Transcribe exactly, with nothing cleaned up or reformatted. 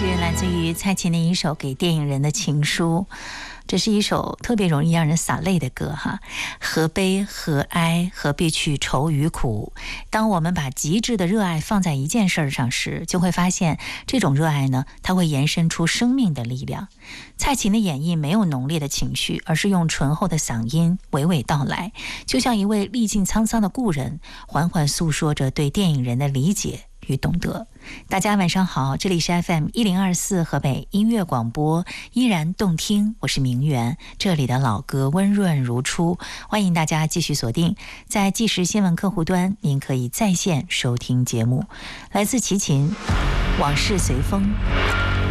是来自于蔡琴的一首给电影人的情书，这是一首特别容易让人洒泪的歌哈。何悲何哀，何必去愁与苦？当我们把极致的热爱放在一件事上时，就会发现这种热爱呢，它会延伸出生命的力量。蔡琴的演绎没有浓烈的情绪，而是用醇厚的嗓音娓娓道来，就像一位历尽沧桑的故人，缓缓诉说着对电影人的理解与懂得。大家晚上好，这里是 F M 一零二四河北音乐广播，依然动听，我是明媛，这里的老歌温润如初，欢迎大家继续锁定在即时新闻客户端，您可以在线收听节目。来自齐秦，往事随风。